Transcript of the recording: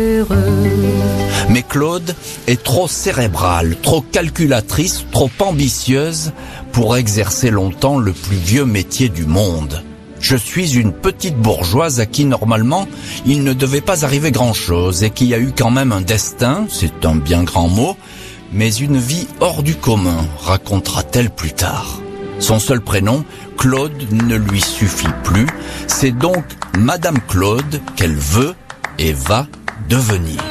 Mais Claude est trop cérébrale, trop calculatrice, trop ambitieuse pour exercer longtemps le plus vieux métier du monde. Je suis une petite bourgeoise à qui normalement il ne devait pas arriver grand-chose et qui a eu quand même un destin, c'est un bien grand mot, mais une vie hors du commun, racontera-t-elle plus tard. Son seul prénom, Claude, ne lui suffit plus, c'est donc Madame Claude qu'elle veut et va devenir.